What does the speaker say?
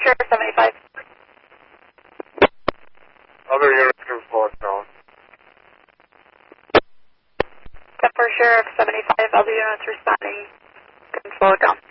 Sheriff 75. Other units can slow it down. Except for Sheriff 75, other units responding can slow it down.